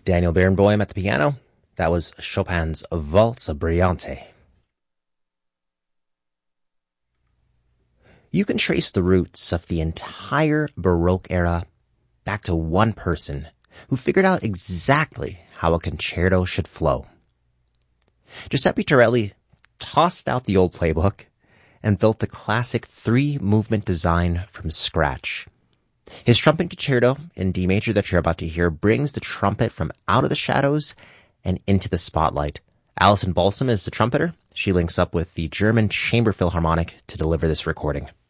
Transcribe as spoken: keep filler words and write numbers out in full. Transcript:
Daniel Barenboim at the piano. That was Chopin's Valse Brillante. You can trace the roots of the entire Baroque era back to one person who figured out exactly how a concerto should flow. Giuseppe Torelli tossed out the old playbook and built the classic three-movement design from scratch. His trumpet concerto in D major that you're about to hear brings the trumpet from out of the shadows and into the spotlight. Alison Balsam is the trumpeter. She links up with the German Chamber Philharmonic to deliver this recording.